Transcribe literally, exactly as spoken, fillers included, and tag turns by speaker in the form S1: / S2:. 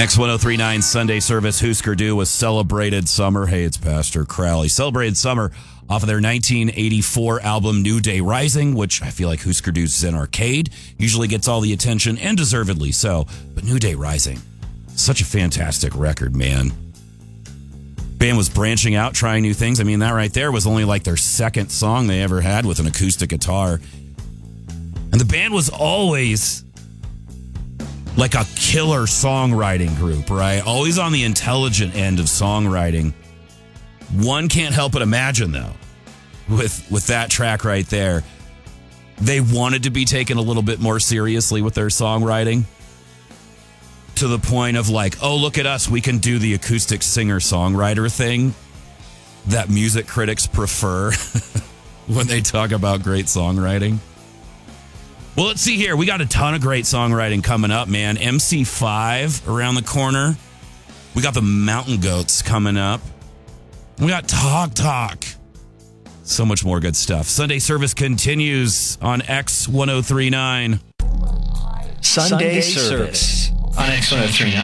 S1: X ten thirty-nine Sunday service, Husker Du with Celebrated Summer. Hey, it's Pastor Crowley. Celebrated Summer off of their nineteen eighty-four album New Day Rising, which I feel like Husker Du's Zen Arcade usually gets all the attention, and deservedly so. But New Day Rising, such a fantastic record, man. Band was branching out, trying new things. I mean, that right there was only like their second song they ever had with an acoustic guitar. And the band was always like a killer songwriting group, right? Always on the intelligent end of songwriting. One can't help but imagine, though, with with that track right there, they wanted to be taken a little bit more seriously with their songwriting, to the point of like, oh, look at us, we can do the acoustic singer-songwriter thing that music critics prefer when they talk about great songwriting. Well, let's see here. We got a ton of great songwriting coming up, man. M C five around the corner. We got the Mountain Goats coming up. We got Talk Talk. So much more good stuff. Sunday service continues on X ten thirty-nine.
S2: Sunday, Sunday service on X ten thirty-nine.